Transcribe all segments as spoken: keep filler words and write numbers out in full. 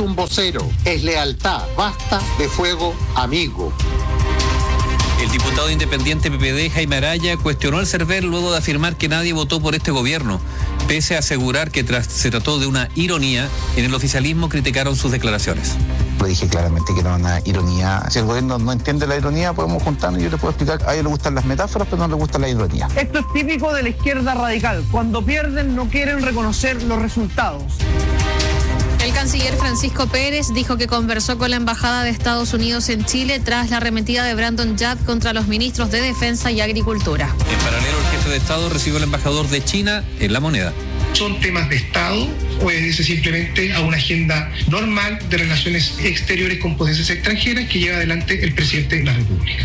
un vocero, es lealtad. Basta de fuego amigo. El diputado independiente P P D, Jaime Araya, cuestionó el CERVEL luego de afirmar que nadie votó por este gobierno. Pese a asegurar que tras, se trató de una ironía, en el oficialismo criticaron sus declaraciones. Lo dije claramente que era una ironía. Si el gobierno no entiende la ironía, podemos juntarnos y yo le puedo explicar. A ellos les gustan las metáforas, pero no les gusta la ironía. Esto es típico de la izquierda radical. Cuando pierden no quieren reconocer los resultados. El canciller Francisco Pérez dijo que conversó con la Embajada de Estados Unidos en Chile tras la arremetida de Brandon Yap contra los ministros de Defensa y Agricultura. En paralelo, el jefe de Estado recibió al embajador de China en La Moneda. ¿Son temas de Estado o obedece simplemente a una agenda normal de relaciones exteriores con potencias extranjeras que lleva adelante el presidente de la República?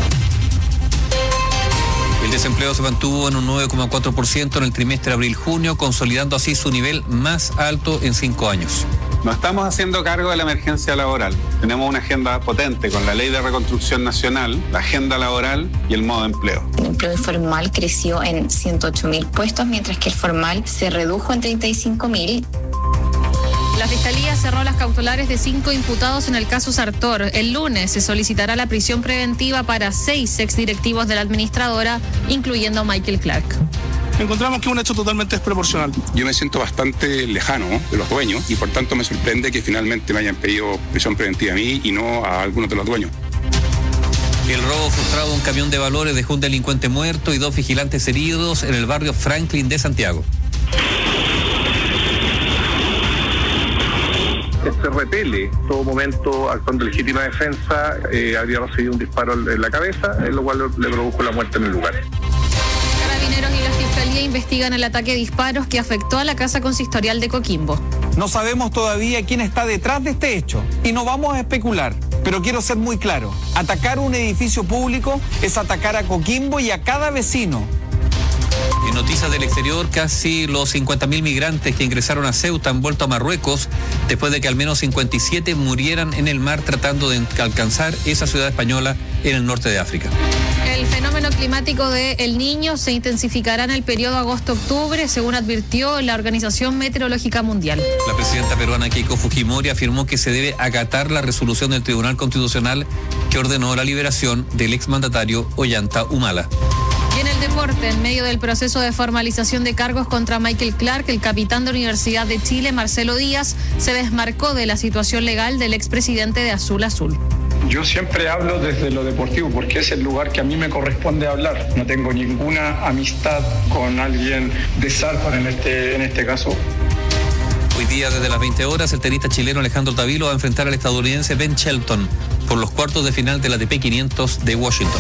El desempleo se mantuvo en un nueve coma cuatro por ciento en el trimestre abril-junio, consolidando así su nivel más alto en cinco años. No estamos haciendo cargo de la emergencia laboral. Tenemos una agenda potente con la Ley de Reconstrucción Nacional, la agenda laboral y el modo de empleo. El empleo informal creció en ciento ocho mil puestos, mientras que el formal se redujo en treinta y cinco mil. La Fiscalía cerró las cautelares de cinco imputados en el caso Sartor. El lunes se solicitará la prisión preventiva para seis exdirectivos de la administradora, incluyendo a Michael Clark. Encontramos que es un hecho totalmente desproporcional. Yo me siento bastante lejano de los dueños y por tanto me sorprende que finalmente me hayan pedido prisión preventiva a mí y no a algunos de los dueños. El robo frustrado de un camión de valores dejó un delincuente muerto y dos vigilantes heridos en el barrio Franklin de Santiago. Se repele todo momento actuando en legítima defensa, eh, habría recibido un disparo en la cabeza, en lo cual le produjo la muerte en el lugar. Carabineros y la Fiscalía investigan el ataque de disparos que afectó a la casa consistorial de Coquimbo. No sabemos todavía quién está detrás de este hecho y no vamos a especular, pero quiero ser muy claro. Atacar un edificio público es atacar a Coquimbo y a cada vecino. En noticias del exterior, casi los cincuenta mil migrantes que ingresaron a Ceuta han vuelto a Marruecos después de que al menos cincuenta y siete murieran en el mar tratando de alcanzar esa ciudad española en el norte de África. El fenómeno climático de El Niño se intensificará en el periodo agosto-octubre, según advirtió la Organización Meteorológica Mundial. La presidenta peruana Keiko Fujimori afirmó que se debe acatar la resolución del Tribunal Constitucional que ordenó la liberación del exmandatario Ollanta Humala. Y en el deporte, en medio del proceso de formalización de cargos contra Michael Clark, el capitán de Universidad de Chile, Marcelo Díaz, se desmarcó de la situación legal del expresidente de Azul Azul. Yo siempre hablo desde lo deportivo porque es el lugar que a mí me corresponde hablar. No tengo ninguna amistad con alguien de Salfar en este, en este caso. Hoy día, desde las veinte horas, el tenista chileno Alejandro Tavilo va a enfrentar al estadounidense Ben Shelton por los cuartos de final de la A T P quinientos de Washington.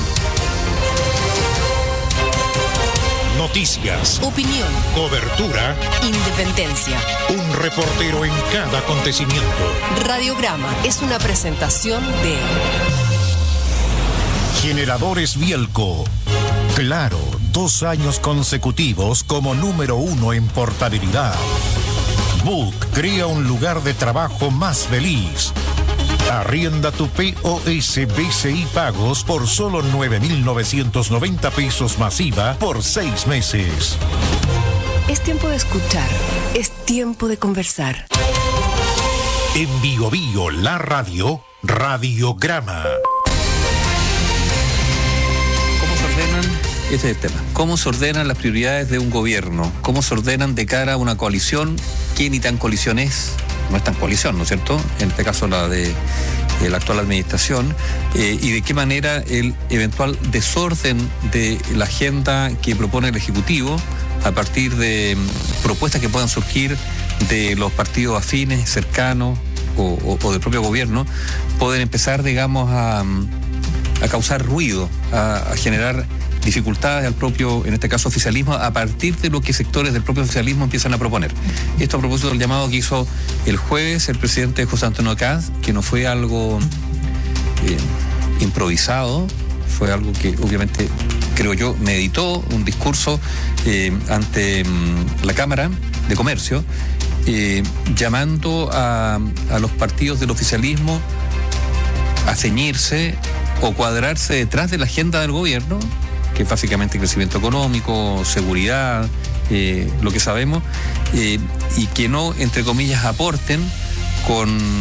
Noticias, opinión, cobertura, independencia. Un reportero en cada acontecimiento. Radiograma es una presentación de Generadores Bielco. Claro, dos años consecutivos como número uno en portabilidad. Book crea un lugar de trabajo más feliz. Arrienda tu P O S B C I Pagos por solo nueve mil novecientos noventa pesos masiva por seis meses. Es tiempo de escuchar, es tiempo de conversar. En Bio Bio, la radio, Radiograma. ¿Cómo se ordenan? Ese es el tema. ¿Cómo se ordenan las prioridades de un gobierno? ¿Cómo se ordenan de cara a una coalición? ¿Qué ni tan coalición es? No es tan coalición, ¿no es cierto? En este caso la de, de la actual administración, eh, y de qué manera el eventual desorden de la agenda que propone el Ejecutivo a partir de um, propuestas que puedan surgir de los partidos afines, cercanos o, o, o del propio gobierno, pueden empezar, digamos, a, a causar ruido, a, a generar dificultades al propio, en este caso, oficialismo, a partir de lo que sectores del propio oficialismo empiezan a proponer. Esto a propósito del llamado que hizo el jueves el presidente José Antonio Caz, que no fue algo eh, improvisado, fue algo que obviamente, creo yo, meditó, un discurso eh, ante um, la Cámara de Comercio, eh, llamando a, a los partidos del oficialismo a ceñirse o cuadrarse detrás de la agenda del gobierno, que es básicamente crecimiento económico, seguridad, eh, lo que sabemos, eh, y que no, entre comillas, aporten con